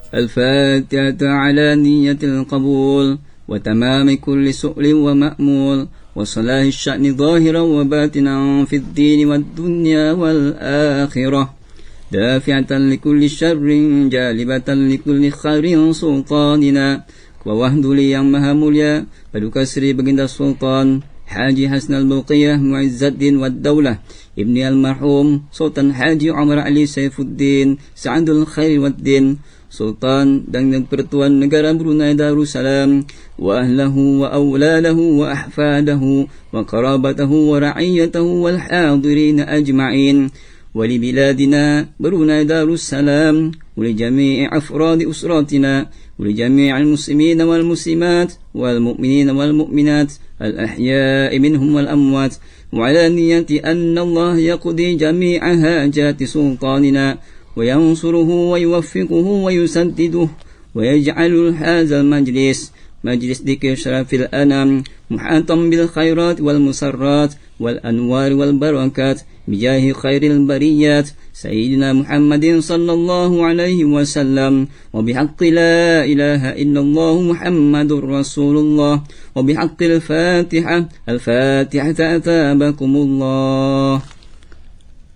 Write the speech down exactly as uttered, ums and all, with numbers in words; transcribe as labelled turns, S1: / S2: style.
S1: الفاتحة على نية القبول وتمام كل سؤل ومأمول وصلاح الشأن ظاهرا وباطنا في الدين والدنيا والآخرة، دافعة لكل شر جالبة لكل خير سلطاننا ووهد لي يمها مليا فلكسري بقند السلطان حاجي حسن البلقية معز الدين والدولة ابن المرحوم سلطان حاجي عمر علي سيف الدين سعد الخير والدين سلطان دنگ pertuan negara Brunei Darussalam وأهله وأولاده وأحفاده وقرابته ورعيته والحاضرين أجمعين، ولبلادنا بروني دارالسلام ولجميع أفراد أسراتنا ولجميع المسلمين والمسلمات والمؤمنين والمؤمنات الأحياء منهم والأموات، وعلى نية أن الله يقضي جميع حاجات سلطاننا وينصره ويوفقه ويسدده ويجعل هذا المجلس مجلس ذكر شرف الأنام محاطا بالخيرات والمسرات والأنوار والبركات بجاه خير البريات سيدنا محمد صلى الله عليه وسلم، وبحق لا إله إلا الله محمد رسول الله، وبحق الفاتحة الفاتحة أثابكم الله.